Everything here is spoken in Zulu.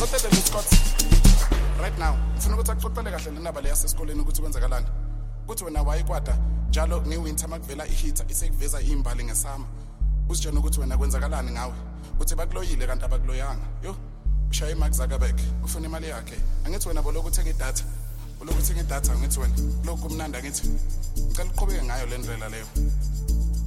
Sotete Scott. Right now, ufuna ukuthi akuxoxele kahle lendaba le yasesikoleni ukuthi kwenzakalani. Kuthi wena wayikwada njalo ngiwinter makuvela ihitha isekuveza imbali ngesama. Usitshela ukuthi wena kwenzakalani ngawe. Uthi bakuloyile kanti abakuloyanga. Yo, ushaye Mark Zuckerberg ufuna imali yakhe. Angithi wena boloku uthenga idatha. Boloku uthenga idatha ngithi wena. Lokhu kumnandi ngithi. Ngicela uqhubeke ngayo le ndlela leyo.